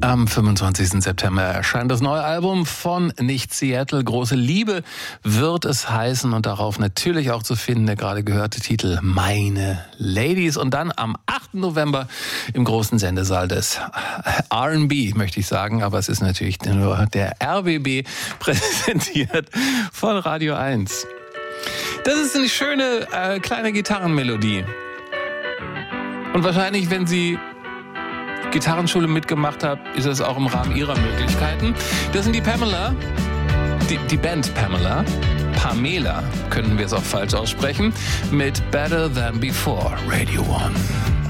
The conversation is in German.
Am 25. September erscheint das neue Album von Nicht Seattle. Große Liebe wird es heißen und darauf natürlich auch zu finden der gerade gehörte Titel Meine Ladies. Und dann am 8. November im großen Sendesaal des R&B, möchte ich sagen. Aber es ist natürlich nur der RBB, präsentiert von Radio 1. Das ist eine schöne kleine Gitarrenmelodie. Und wahrscheinlich, wenn Sie Gitarrenschule mitgemacht habe, ist das auch im Rahmen ihrer Möglichkeiten. Das sind die Pamela, die Band Pamela, könnten wir es auch falsch aussprechen, mit Better Than Before, Radio 1.